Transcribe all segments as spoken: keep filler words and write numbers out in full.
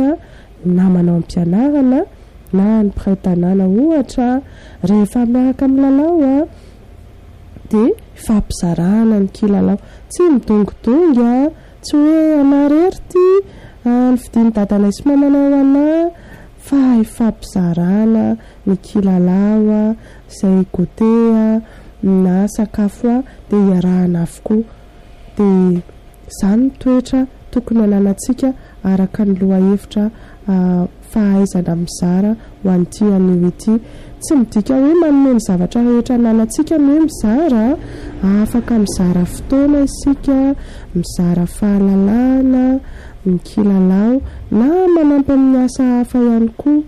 na manao am-pianarana na ny mpiray tanàna ohatra rehefa miaraka amin'ny lalao a dia fampizarana ny kilalao tsy midongodongy a tsy hoe anarery ty ny fidiny dadanay sy mamanao ana fa fampizarana ny kilalao a izay gote a na sakafo a dia iarahana avokoa dia izany ny toetra tokony ananantsika araka ny lohahevitra fahaizana mizara ho an'ity anio ity tsy midika hoe manome ny zavatra rehetra ananantsika no hoe mizara afaka mizara fotoana isika mizara fahalalana ny kilalao na manampy amin'ny asa hafa ihany koa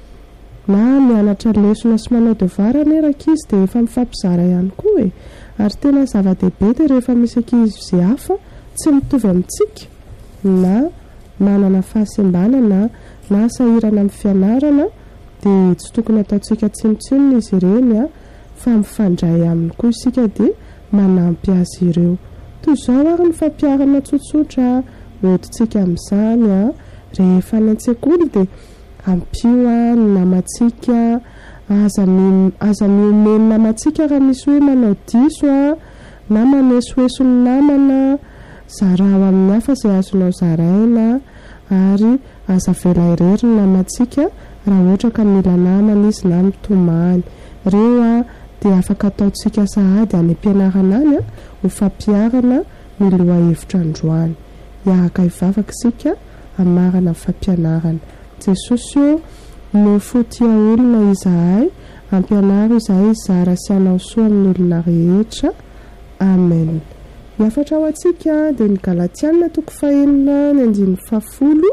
na mianatra lesona sy manao devoir aneraka izy dia efa mifampizara ihany koa e ary tena zava-dehibe dia rehefa misy ankizy izay hafa tsy mitovy amintsika na manana fahasembanana na sahirana amin'ny fianarana dia tsy tokony ataontsika tsinotsinona izy ireny a fa mifandray aminy koa isika dia manampy azy ireo toy izao ary ny fampiarana tsotsotra ohatritsika amin'izany a rehefa any an-tsekoly dia ampio a ny namantsika aza aza miomeny namantsika raha misy hoe manao diso a na manesoeso ny namana zarao amin'ny hafa izay azonao zaraina ary aza vela irery ny namantsika raha ohatra ka mila namana izy na mitomany reo a dia afaka ataontsika sahady any am-pianarana any a ho fampiarana ny lohahevitra androany hiaraka hivavaka isika amarana fampianarana Jesosy io no fotia olona izahay ampianaro izahay zara sy anao soa amin'ny olona rehetra amen. Miafatra ho antsika dia ny Galatiana toko fahaenina ny andiny fahafolo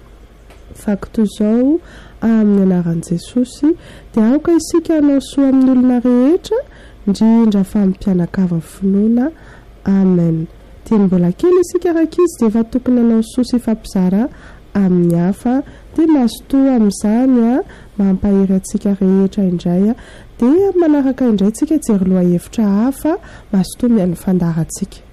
fakto izao amin'ny anaran'i Jesosy dia aoka isika anao soa amin'ny olona rehetra indrindra fa amin'ny mpianakavy finoana amen. Dia mbola kely isika rakizy dia efa tokony anao soa sy fampizara amin'ny hafa dia mazotoa amin'izany a mampahery antsika rehetra indray a dia manaraka indray tsika jery lohahevitra hafa mazotoa mihaino fandaharantsika.